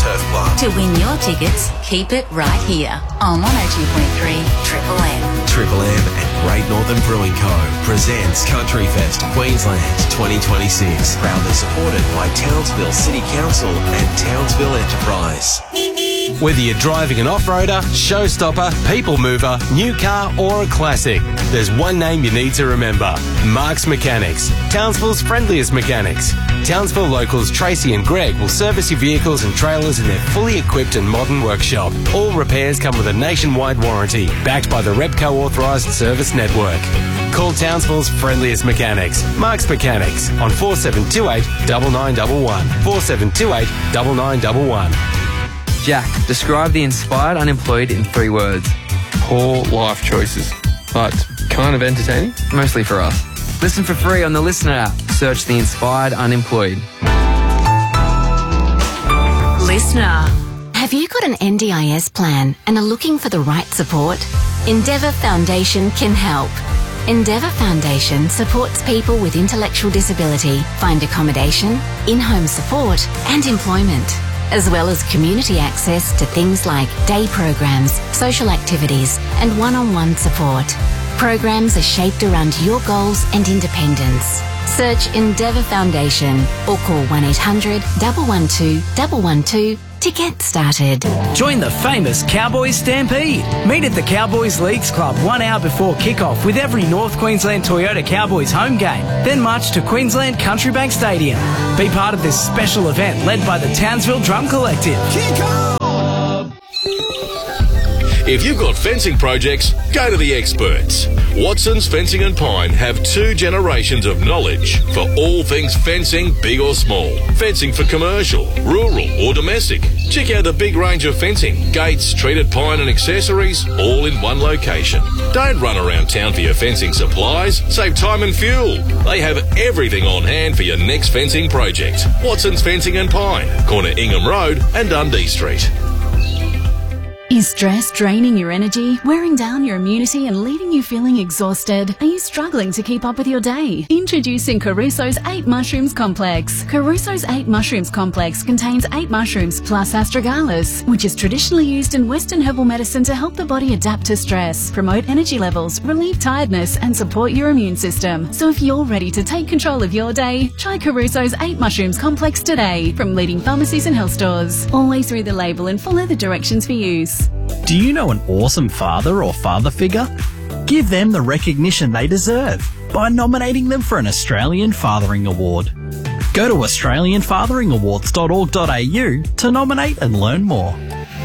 Turf Club. To win your tickets, keep it right here on 102.3 Triple M. Triple M and Great Northern Brewing Co. presents Country Fest Queensland 2026. Proudly supported by Townsville City Council and Townsville Enterprise. Whether you're driving an off-roader, showstopper, people mover, new car or a classic, there's one name you need to remember. Mark's Mechanics, Townsville's friendliest mechanics. Townsville locals Tracy and Greg will service your vehicles and trailers in their fully equipped and modern workshop. All repairs come with a nationwide warranty, backed by the Repco authorised service network. Call Townsville's friendliest mechanics, Mark's Mechanics, on 4728 9911. 4728 9911. Jack, describe the inspired unemployed in 3 words. Poor life choices, but kind of entertaining. Mostly for us. Listen for free on the Listener app. Search the inspired unemployed. Listener. Have you got an NDIS plan and are looking for the right support? Endeavour Foundation can help. Endeavour Foundation supports people with intellectual disability find accommodation, in-home support and employment, as well as community access to things like day programs, social activities and one-on-one support. Programs are shaped around your goals and independence. Search Endeavour Foundation or call 1-800-112-112 to get started. Join the famous Cowboys Stampede. Meet at the Cowboys Leagues Club 1 hour before kickoff with every North Queensland Toyota Cowboys home game. Then march to Queensland Country Bank Stadium. Be part of this special event led by the Townsville Drum Collective. Kick off! If you've got fencing projects, go to the experts. Watson's Fencing and Pine have 2 generations of knowledge for all things fencing, big or small. Fencing for commercial, rural or domestic. Check out the big range of fencing, gates, treated pine and accessories, all in one location. Don't run around town for your fencing supplies. Save time and fuel. They have everything on hand for your next fencing project. Watson's Fencing and Pine, corner Ingham Road and Dundee Street. Is stress draining your energy, wearing down your immunity and leaving you feeling exhausted? Are you struggling to keep up with your day? Introducing Caruso's 8 Mushrooms Complex. Caruso's 8 Mushrooms Complex contains 8 mushrooms plus astragalus, which is traditionally used in Western herbal medicine to help the body adapt to stress, promote energy levels, relieve tiredness and support your immune system. So if you're ready to take control of your day, try Caruso's 8 Mushrooms Complex today from leading pharmacies and health stores. Always read the label and follow the directions for use. Do you know an awesome father or father figure? Give them the recognition they deserve by nominating them for an Australian Fathering Award. Go to australianfatheringawards.org.au to nominate and learn more.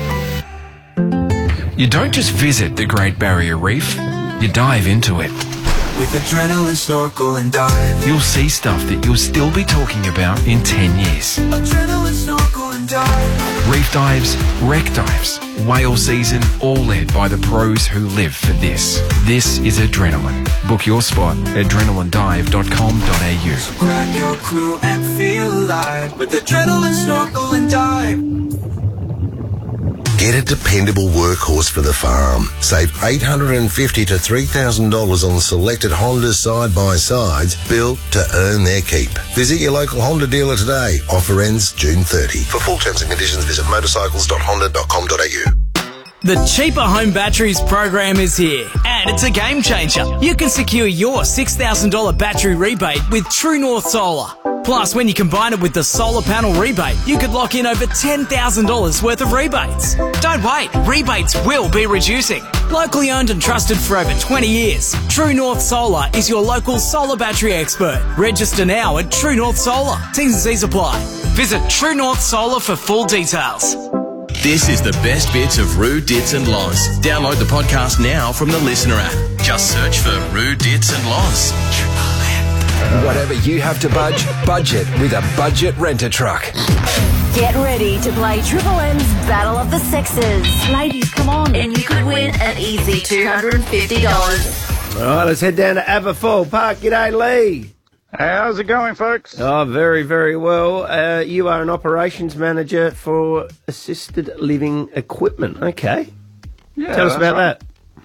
You don't just visit the Great Barrier Reef, you dive into it. With adrenaline, snorkel and dive. You'll see stuff that you'll still be talking about in 10 years. Adrenaline, snorkel and dive. Reef dives, wreck dives, whale season, all led by the pros who live for this. This is Adrenaline. Book your spot at adrenalinedive.com.au. So grab your crew and feel alive with adrenaline, snorkel and dive. Get a dependable workhorse for the farm. Save $850 to $3,000 on selected Honda side-by-sides built to earn their keep. Visit your local Honda dealer today. Offer ends June 30. For full terms and conditions, visit motorcycles.honda.com.au. The Cheaper Home Batteries program is here, and it's a game changer. You can secure your $6,000 battery rebate with True North Solar. Plus, when you combine it with the solar panel rebate, you could lock in over $10,000 worth of rebates. Don't wait, rebates will be reducing. Locally owned and trusted for over 20 years, True North Solar is your local solar battery expert. Register now at True North Solar. T's and C's apply. Visit True North Solar for full details. This is the best bits of Roo, Dits and Loz. Download the podcast now from the Listener app. Just search for Roo, Dits and Loz. Whatever you have to budget with a budget rent-a-truck. Get ready to play Triple M's Battle of the Sexes. Ladies, come on. And you could win an easy $250. All right, let's head down to Aberfoyle Park. G'day, Lee. How's it going, folks? Oh, very, very well. You are an operations manager for assisted living equipment. Okay. Yeah, Tell us about that.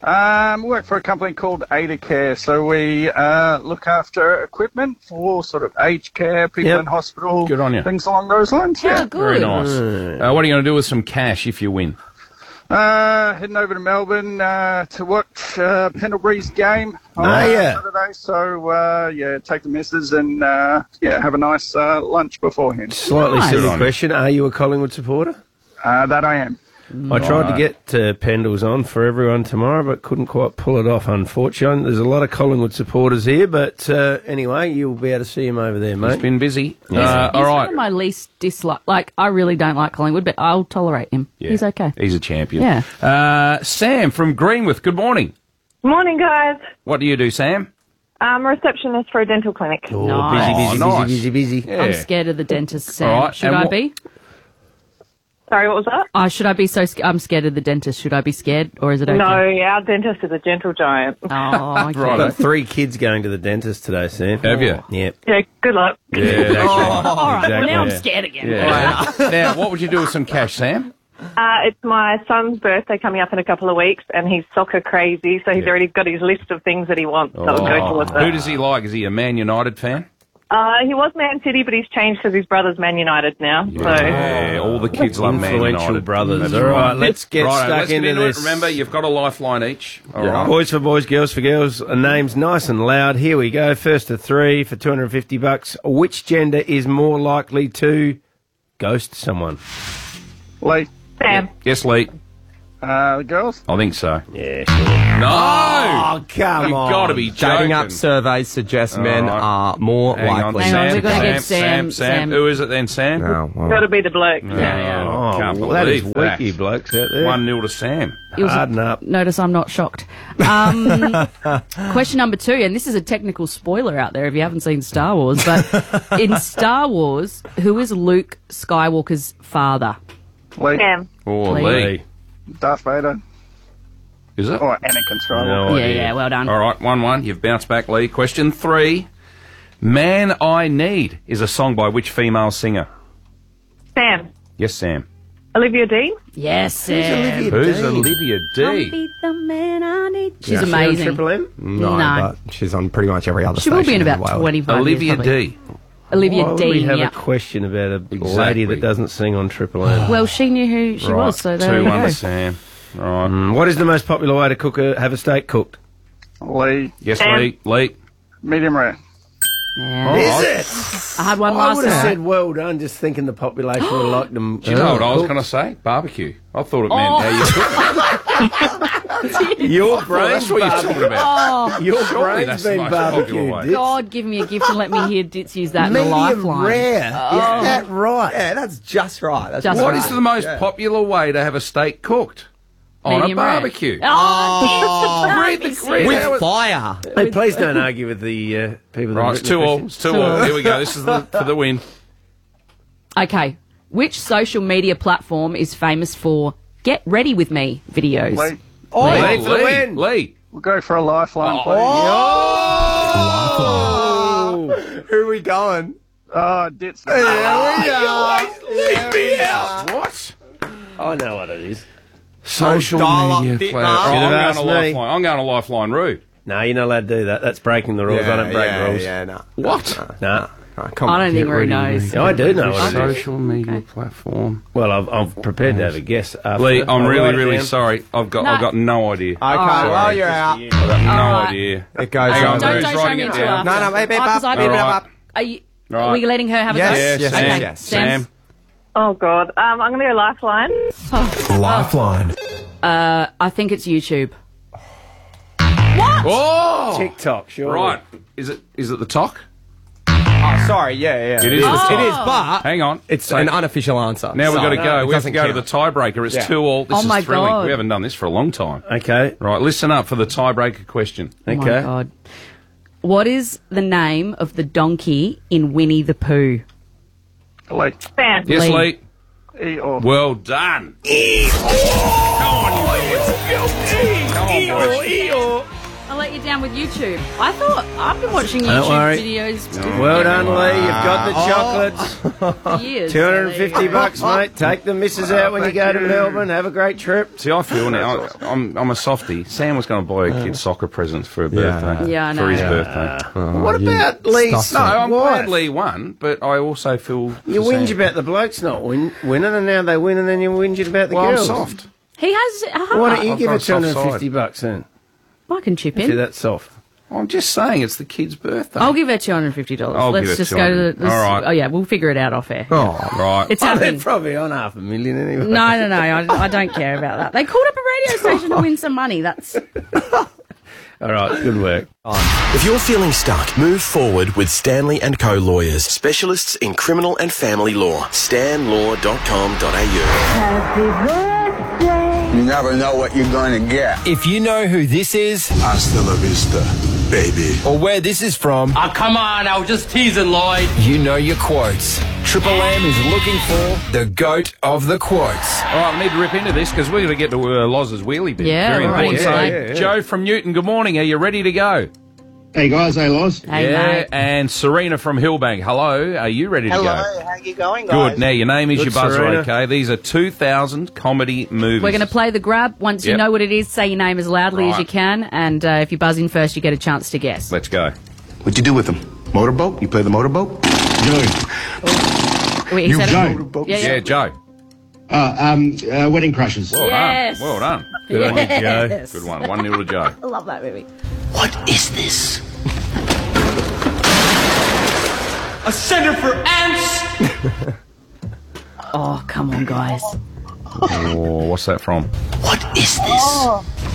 Work for a company called Ada Care, so we look after equipment for sort of aged care, people in hospital, Good on you. things along those lines. Yeah, Very nice. What are you going to do with some cash if you win? Heading over to Melbourne to watch Pendlebury's game on Saturday. So take the missus and have a nice lunch beforehand. Slightly silly question. Are you a Collingwood supporter? That I am. I tried to get Pendles on for everyone tomorrow, but couldn't quite pull it off, unfortunately. There's a lot of Collingwood supporters here, but anyway, you'll be able to see him over there, mate. He's been busy. He's one of my least dislike. Like, I really don't like Collingwood, but I'll tolerate him. Yeah. He's okay. He's a champion. Yeah. Sam from Greenwith, good morning. Morning, guys. What do you do, Sam? I'm a receptionist for a dental clinic. Oh, busy. Yeah. I'm scared of the dentist, Sam. All right, Should and I be? Sorry, what was that? Should I be so scared? I'm scared of the dentist. Should I be scared, or is it okay? No, our dentist is a gentle giant. Oh, okay. I've got 3 kids going to the dentist today, Sam. Have you? Yep. Yeah, good luck. Yeah, that's right. All right, well, now I'm Exactly. scared again. Yeah. Now, what would you do with some cash, Sam? It's my son's birthday coming up in a couple of weeks, and he's soccer crazy, so he's already got his list of things that he wants. So I'll go towards that. Who does he like? Is he a Man United fan? He was Man City, but he's changed because his brother's Man United now. Yeah, all the kids love Man United. Influential brothers. That's All right, let's get stuck let's get into this. Remember, you've got a lifeline each. All Yeah. right. Boys for boys, girls for girls. Names nice and loud. Here we go. First to 3 for $250. Which gender is more likely to ghost someone? Lee. Sam. Yes, Lee. The girls? I think so. Yeah, sure. No! Oh, come You've on. got to be joking. Dating app surveys suggest men are more Hang on, likely. Hang on, Sam, we've got to get Sam. Sam. Who is it then, Sam? No, well, Got to be the bloke. Yeah. Oh, Can't well, that is believe weak, that. you blokes out there. 1-0 to Sam. Harden up. Notice I'm not shocked. Question number 2, and this is a technical spoiler out there if you haven't seen Star Wars, but in Star Wars, who is Luke Skywalker's father? Lee. Sam. Or Lee. Lee. Darth Vader. Is it? Or Anakin Skywalker. No idea. Yeah, well done. All right, 1-1. You've bounced back, Lee. Question 3. Man I Need is a song by which female singer? Sam. Yes, Sam. Olivia Dean. Yes, Sam. Who's Olivia Come D? be the man I need. She's Is she on amazing. Triple M? no, but she's on pretty much every other She station will be in the about world. 25 Olivia years, probably. D. Olivia Why would we Dean, have yeah. a question about a lady Exactly. that doesn't sing on Triple M? Well, she knew who she Right, was, so there you 2-1 go. to Sam. Right. What is the most popular way to have a steak cooked? Lee. Yes, Sam. Lee. Lee. Medium rare. Yeah. Is it? I had one I last would have night. said well done, just thinking the population would have liked them. Do you know what I was going to say? Barbecue. I thought it meant how you cook it. Your Well, brain's that's what you're talking about. Oh, Your Surely that's brain's the been most popular barbecued. way. Dits. God, give me a gift and let me hear Ditz use that in the Medium lifeline. rare. Oh. Is that right? Yeah, that's just right. That's Just What right. is the most popular way to have a steak cooked? On Medium a rare. barbecue. Oh, Read the serious. read how with it- fire. Hey, please don't argue with the people. that Right, have it's written the 2-all. question. It's 2-all. Here we go. This is for the win. Okay. Which social media platform is famous for Get Ready With Me videos? Lee. Lee for the win. Lee. We'll go for a lifeline, please. Oh! Who are we going? Ditz. Leave me out. What? I know what it is. Social dial up media Dick platform. Mark. Oh, Should have I'm asked going to me. lifeline. I'm going to lifeline route. No, you're not allowed to do that. That's breaking the rules. I don't break rules. Yeah, no. What? No. Come I on. don't think Roo knows. No, I do know what it is. Social media platform. Well, I've prepared to have a guess. After. Lee, I'm I'll really, write it really down. sorry. I've got no idea. Okay, well, you're out. I've got no Alright. idea. It goes Hang on. on, Don't Who's show writing me it until down? after. No, wait, Oh, 'cause I- Alright. Are we letting her have a Yes, go? yes, Okay. yes, yes. Sam. Oh, God. I'm going to go lifeline. Lifeline. I think it's YouTube. Oh! TikTok, sure. Right. Is it the talk? Oh, sorry, yeah. It is. It is, but Hang on. it's an unofficial answer. Now we've got to So, go. it We have to doesn't go to count. the tiebreaker. It's Yeah. 2-all. This Oh my is thrilling. God. We haven't done this for a long time. Okay. Right, listen up for the tiebreaker question. Oh my Okay. God. What is the name of the donkey in Winnie the Pooh? Lee. Sam. Yes, Lee. Lee. Eeyore. Well done. Come on, you boys. Come on, boys. I'll let you down with YouTube. I thought I've been watching Don't YouTube worry. videos. Well done, Lee. You've got the chocolates. Years. $250, mate. Take the missus out when you go to Melbourne. Have a great trip. See, I feel now, I'm a softie. Sam was going to buy a kid soccer presents for her birthday. Yeah, I know. For his birthday. What about Lee's? No, I'm glad Lee won, but I also feel... You whinge about the blokes not winning, and now they win, and then you whinge about the girls. I'm soft. He has a heart. Why don't you give her got a soft $250 then? I can chip If in. you're that soft. I'm just saying, it's the kid's birthday. I'll give her $250. I'll Let's give her just go to the... All right. Oh, yeah, we'll figure it out off air. Oh, right. It's They're happening. probably on $500,000 anyway. No, I don't care about that. They called up a radio station to win some money. That's... All right, good work. If you're feeling stuck, move forward with Stanley & Co. Lawyers, specialists in criminal and family law. stanlaw.com.au. You never know what you're going to get. If you know who this is, Hasta la vista, baby. or where this is from, Oh, come on, I was just teasing, Lloyd. you know your quotes. Triple M is looking for the GOAT of the quotes. All right, we need to rip into this because we're going to get to Loz's wheelie bit. Yeah, Very right. important. Yeah, So, Joe from Newton, good morning. Are you ready to go? Hey guys, hey Loz. Hey, yeah, mate. and Serena from Hillbank. Hello, are you ready to go? How you going, guys? Good. Now, your name is Good, your buzzer, Serena. okay? These are 2000 comedy movies. We're going to play the grab. Once you Yep. know what it is, say your name as loudly as Right. you can. And if you buzz in first, you get a chance to guess. Let's go. What'd you do with them? Motorboat? You play the motorboat? Joe. Wait, he You said Joe. it? Yeah. Joe. Wedding Crashers. Well Yes. done. Well done. Good on you, Joe. Yes. Good one. 1-0 to Joe. I love that movie. What is this? A center for ants. Oh, come on, guys. Oh, what's that from? What is this?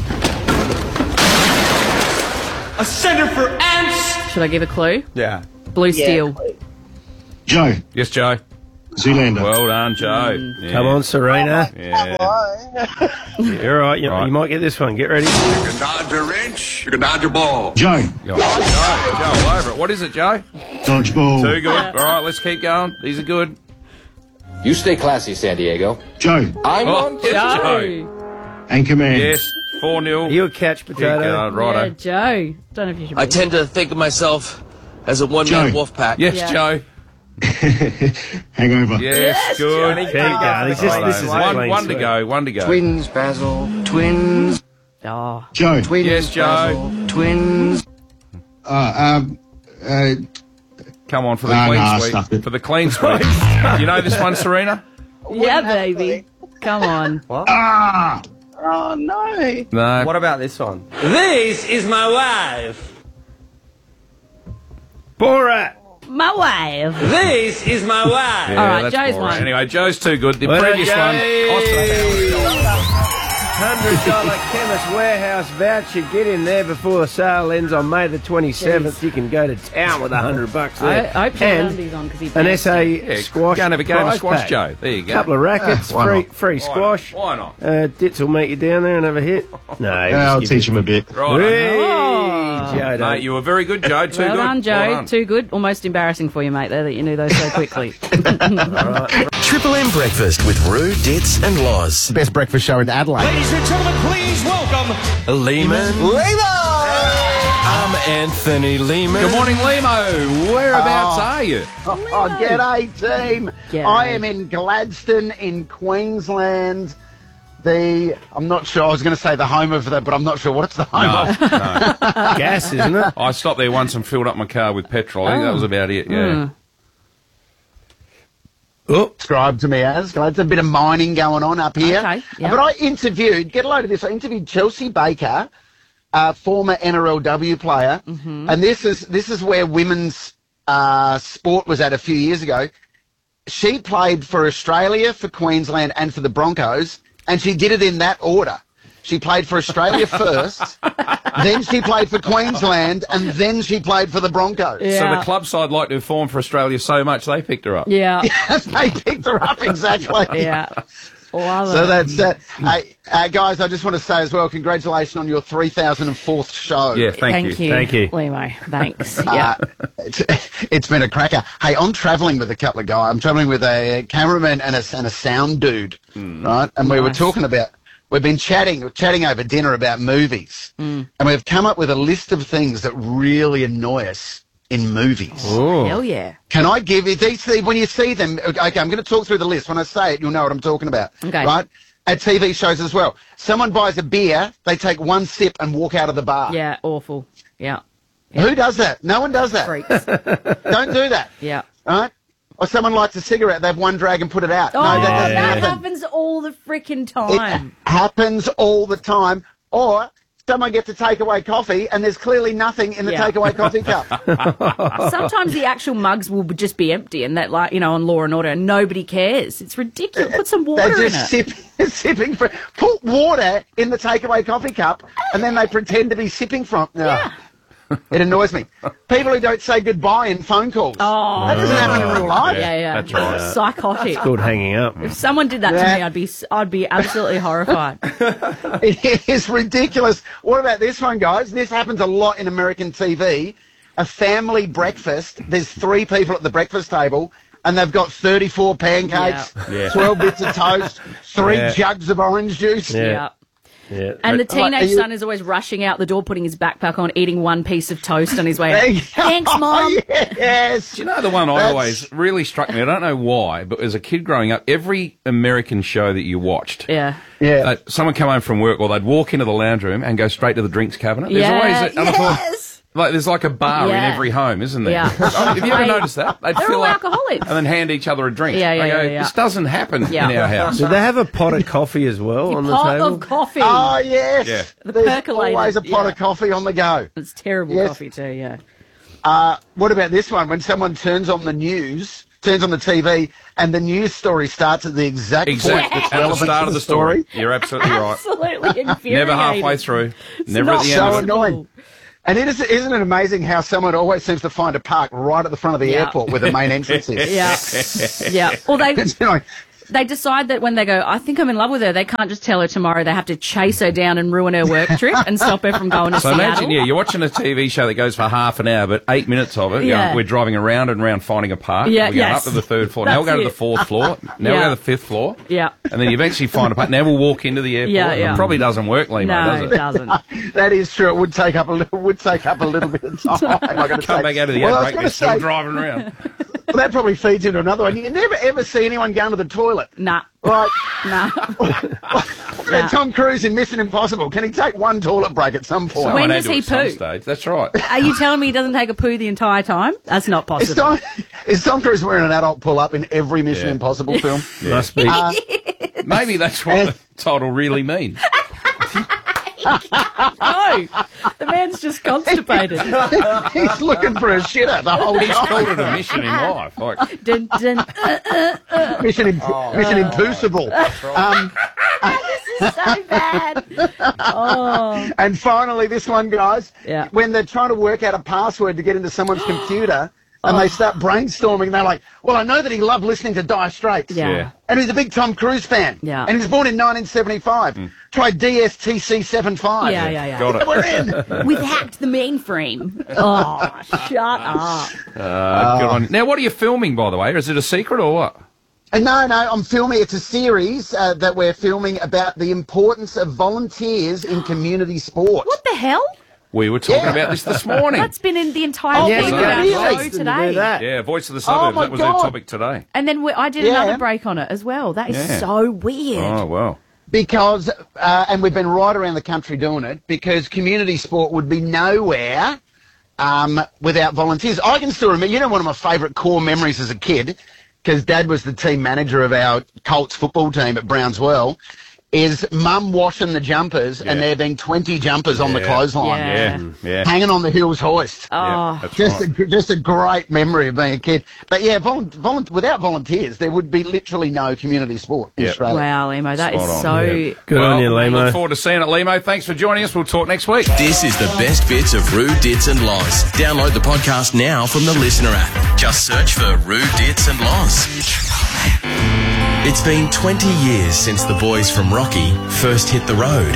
A center for ants. Should I give a clue? Yeah. Blue Steel. Joe. Yes, Joe. Zoolander. Well done, Joe. Yeah. Come on, Serena. Yeah. You're all right. You might get this one. Get ready. You can dodge a wrench, you can dodge a ball. Joe. Joe, all over it. What is it, Joe? Dodgeball. Too good. All right, let's keep going. These are good. You stay classy, San Diego. Joe. I'm Oh, on yes, Joe. Joe. Anchorman. Yes, 4-0. You a catch Keep potato. going, righto. Yeah, Joe. Don't know if you should. I tend to think of myself as a one-man Joe. wolf pack. Yes, Yeah. Joe. Hangover. Yes, good. Keep going. This is a clean one to sweep. go. One to go. Twins, Basil. Twins. Oh. Joe. Twins, Yes, Joe. Basil. Twins. Come on for the Ah, clean nah, sweep. stuffed it. For the clean sweep. You know this one, Serena? Yeah, baby. Come on. Ah! Oh, no. No. What about this one? This is my wife. Borat. My wife. This is my wife. Yeah, All right, that's Joe's boring. one. Anyway, Joe's too good. The Well done, previous one. $100 Chemist Warehouse voucher. Get in there before the sale ends on May the 27th. You can go to town with $100 there. I hope and Dundee's on because he an bounced SA it. squash. Go and have a game of prize squash, pack. Joe. There you go. Couple of rackets, Why free squash. Why not? Ditz will meet you down there and have a hit. No, I'll teach him a bit. Right. Hey, Oh. Joe, don't- Mate, you were very good, Joe. Too Well good. done, Joe. Well done. Too good. Almost embarrassing for you, mate, there that you knew those so quickly. Triple M Breakfast with Roo, Ditz and Loz. Best breakfast show in Adelaide. Ladies and gentlemen, please welcome. Lehman. I'm Anthony Lehman. Good morning, Limo. Whereabouts are you? Oh, g'day, team. G'day. I am in Gladstone in Queensland. I'm not sure, I was going to say the home of that, but I'm not sure what it's the home of. No. Gas, isn't it? I stopped there once and filled up my car with petrol. I think that was about it, yeah. Described to me as. There's a bit of mining going on up here. Okay, yeah. But I interviewed, get a load of this, I interviewed Chelsea Baker, former NRLW player, and this is where women's sport was at a few years ago. She played for Australia, for Queensland, and for the Broncos, and she did it in that order. She played for Australia first, then she played for Queensland, and then she played for the Broncos. So the club side liked to have formed for Australia so much they picked her up. Yeah. They picked her up, exactly. Yeah. Love So it. that's guys, I just want to say as well, congratulations on your 3004th show. Yeah, thank you. Thank you. Limo, thanks. Yeah. It's been a cracker. Hey, I'm travelling with a couple of guys. I'm travelling with a cameraman and a sound dude, right? And we were Nice. talking about we've been chatting over dinner about movies, and we've come up with a list of things that really annoy us in movies. Hell yeah. Can I give you these? When you see them, okay, I'm going to talk through the list. When I say it, you'll know what I'm talking about. Okay. Right? At TV shows as well. Someone buys a beer, they take one sip and walk out of the bar. Yeah, awful. Yeah. Who does that? No one does that. Freaks. Don't do that. Yeah. All right? Or someone lights a cigarette, they have one drag and put it out. Oh, no, that doesn't that happen. happens all the freaking time. It happens all the time. Or someone gets a takeaway coffee and there's clearly nothing in the takeaway coffee cup. Sometimes the actual mugs will just be empty, and that, like, you know, on Law and Order, and nobody cares. It's ridiculous. Put some water They're in just it. sipping from. Put water in the takeaway coffee cup, and then they pretend to be sipping from. Yeah. It annoys me. People who don't say goodbye in phone calls. Oh, that doesn't happen in real life. Yeah. That's right. Psychotic. It's called hanging up. If someone did that to me, I'd be absolutely horrified. It is ridiculous. What about this one, guys? This happens a lot in American TV. A family breakfast. There's 3 people at the breakfast table, and they've got 34 pancakes, 12 bits of toast, 3 jugs of orange juice. Yeah. And the teenage son is always rushing out the door, putting his backpack on, eating one piece of toast on his way out. Thanks, Mom. Yes. Do you know the one I always really struck me? I don't know why, but as a kid growing up, every American show that you watched, someone come home from work, or they'd walk into the lounge room and go straight to the drinks cabinet. There's always like there's like a bar in every home, isn't there? Yeah. Have you ever noticed that? They'd They're fill all up alcoholics. and then hand each other a drink. Yeah. This doesn't happen in our house. Do they have a pot of coffee as well on the Pot table? of coffee. Oh, yes. Yeah. The There's percolated. always a pot of coffee on the go. It's terrible coffee too, yeah. What about this one? When someone turns on the TV, and the news story starts at the exact point that's at the relevant start to of the story. You're absolutely right. Absolutely infuriating. Never halfway through. Never at the end So of it. annoying. And isn't it amazing how someone always seems to find a park right at the front of the airport where the main entrance is? Yeah. Or they decide that when they go, I think I'm in love with her, they can't just tell her tomorrow. They have to chase her down and ruin her work trip and stop her from going to So Seattle. imagine, you're watching a TV show that goes for half an hour, but 8 minutes of it, we're driving around and around finding a park. Yeah, we're going up to the 3rd floor. Now we'll go to the 4th floor. Now we'll go to the 5th floor. Yeah. And then you eventually find a park. Now we'll walk into the airport. Yeah. It probably doesn't work, Limo, does No, it? it doesn't. That is true. It would take up a little bit of time. Come back out of the outbreak, they're still driving around. Well, that probably feeds into another one. You never ever see anyone going to the toilet. Nah. Right. Nah. Tom Cruise in Mission Impossible. Can he take one toilet break at some point? When does he poo? Stage. That's right. Are you telling me he doesn't take a poo the entire time? That's not possible. Is Tom Cruise wearing an adult pull-up in every Mission Impossible film? Must be. Maybe that's what the title really means. No, the man's just constipated. He's looking for a shitter the whole time. He's called it a mission in life. Like, Dun, dun, Mission Impossible. This is so bad. Oh. And finally, this one, guys. Yeah. When they're trying to work out a password to get into someone's computer, and they start brainstorming, they're like, well, I know that he loved listening to Dire Straits. Yeah. And he's a big Tom Cruise fan. Yeah. And he was born in 1975. Try DSTC75. Yeah. Got it. We're in. We've hacked the mainframe. Oh, shut up. good on you. Now, what are you filming, by the way? Is it a secret or what? No, I'm filming. It's a series that we're filming about the importance of volunteers in community sport. What the hell? We were talking about this morning. That's been in the entire thing about really? show today. Yeah, Voice of the Suburbs. my That was God. our topic today. And then I did another break on it as well. That is so weird. Oh, wow. Because, and we've been right around the country doing it, because community sport would be nowhere without volunteers. I can still remember, one of my favourite core memories as a kid, because Dad was the team manager of our Colts football team at Brownswell, is Mum washing the jumpers and there being 20 jumpers on the clothesline. Yeah. Hanging on the Hills hoist. Oh. That's Just a great memory of being a kid. But yeah, without volunteers, there would be literally no community sport in Australia. Wow, Limo, that is Spot so... on. Good on you, Limo. Look forward to seeing it, Limo. Thanks for joining us. We'll talk next week. This is the best bits of Rude Dits and Loz. Download the podcast now from the Listener app. Just search for Rude Dits and Loz. It's been 20 years since the boys from Rocky first hit the road.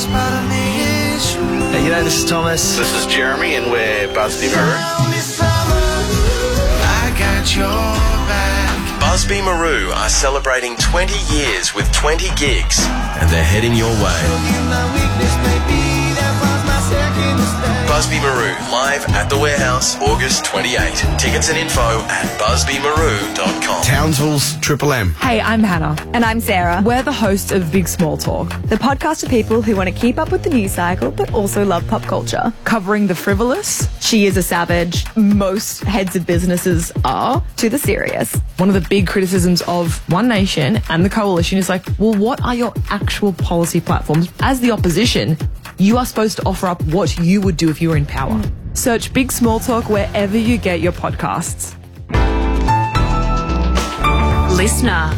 Hey, g'day, this is Thomas. This is Jeremy, and we're Buzz Mirror. Buzz Busby Maroo are celebrating 20 years with 20 gigs, and they're heading your way. Busby Maroo live at the Warehouse, August 28. Tickets and info at busbymaroo.com. Townsville's Triple M. Hey, I'm Hannah. And I'm Sarah. We're the hosts of Big Small Talk, the podcast for people who want to keep up with the news cycle but also love pop culture. covering the frivolous, She is a savage, most heads of businesses are, to the serious. one of the big criticisms of One Nation and the Coalition is like, well, what are your actual policy platforms? As the opposition, you are supposed to offer up what you would do if you were in power. Search Big Small Talk wherever you get your podcasts. Listener.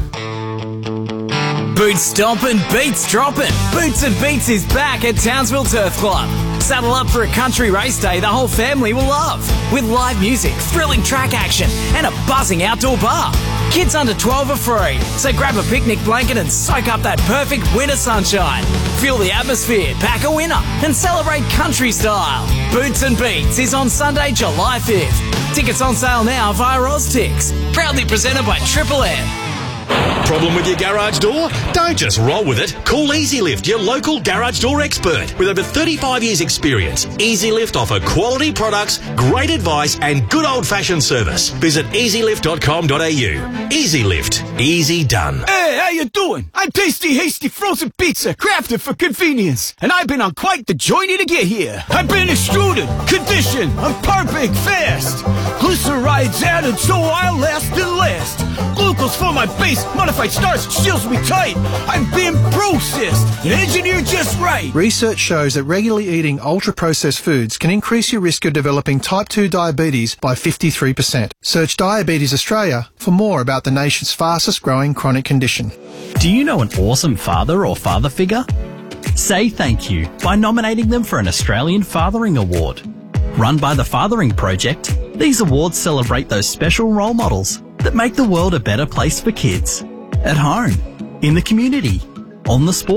Boots stomping, beats dropping. Boots and Beats is back at Townsville Turf Club. Saddle up for a country race day the whole family will love. With live music, thrilling track action, and a buzzing outdoor bar. Kids under 12 are free, so grab a picnic blanket and soak up that perfect winter sunshine. Feel the atmosphere, pack a winner, and celebrate country style. Boots and Beats is on Sunday, July 5th. Tickets on sale now via Oztix. Proudly presented by Triple M. Problem with your garage door? Don't just roll with it. Call EasyLift, your local garage door expert. With over 35 years' experience, EasyLift offer quality products, great advice, and good old-fashioned service. Visit easylift.com.au. EasyLift. Easy done. Hey, how you doing? I'm Tasty Hasty Frozen Pizza, crafted for convenience. And I've been on quite the journey to get here. I've been extruded, conditioned, I'm perfect fast. Glycerides added so I'll last and last. Glucose for my base, modified starch seals me tight. I've been processed and engineered just right. Research shows that regularly eating ultra-processed foods can increase your risk of developing type 2 diabetes by 53%. Search Diabetes Australia for more about the nation's fastest growing chronic condition. Do you know an awesome father or father figure? Say thank you by nominating them for an Australian Fathering Award. Run by the Fathering Project, these awards celebrate those special role models that make the world a better place for kids. At home, in the community, on the sport